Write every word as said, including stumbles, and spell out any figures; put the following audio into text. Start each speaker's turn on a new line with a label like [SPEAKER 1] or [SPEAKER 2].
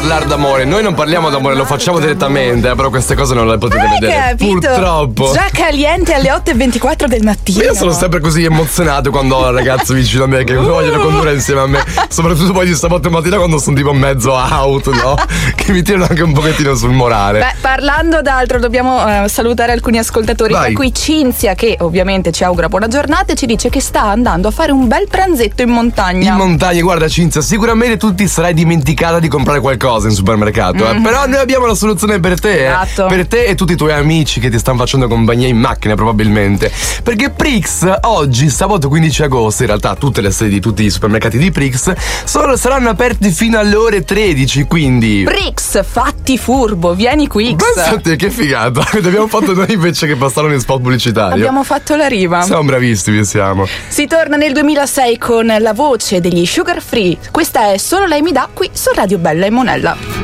[SPEAKER 1] parlare d'amore. Noi non parliamo d'amore, lo facciamo direttamente, eh, però queste cose non le potete
[SPEAKER 2] Hai
[SPEAKER 1] vedere.
[SPEAKER 2] capito?
[SPEAKER 1] Purtroppo.
[SPEAKER 2] Già caliente alle otto e ventiquattro del mattino.
[SPEAKER 1] Io sono sempre così emozionato quando ho ragazzi vicino a me che vogliono condurre insieme a me. Soprattutto poi di sabato mattina quando sono tipo in mezzo a auto, no? Che mi tirano anche un pochettino sul morale.
[SPEAKER 2] Beh, parlando d'altro, dobbiamo uh, salutare alcuni ascoltatori.
[SPEAKER 1] Vai.
[SPEAKER 2] Tra cui Cinzia, che ovviamente ci augura buona giornata e ci dice che sta andando a fare un bel pranzetto in montagna.
[SPEAKER 1] In montagna, guarda Cinzia, sicuramente tu ti sarai dimenticata di comprare qualcosa in supermercato,
[SPEAKER 2] Mm-hmm.
[SPEAKER 1] eh? Però noi abbiamo la soluzione per te,
[SPEAKER 2] Esatto.
[SPEAKER 1] eh? Per te e tutti i tuoi amici che ti stanno facendo compagnia in macchina probabilmente. Perché Prix oggi, sabato quindici agosto, in realtà tutte le sedi di tutti i supermercati di Prix solo saranno aperti fino alle ore tredici, quindi
[SPEAKER 2] Prix, fatti furbo, vieni qui.
[SPEAKER 1] pensate che figata. L'abbiamo fatto noi invece che passare in spot pubblicitario.
[SPEAKER 2] Abbiamo fatto la riva.
[SPEAKER 1] Siamo bravissimi, siamo.
[SPEAKER 2] Si torna nel duemilasei con la voce degli Sugar Free. Questa è Solo lei mi dà qui su Radio Bella e Monella.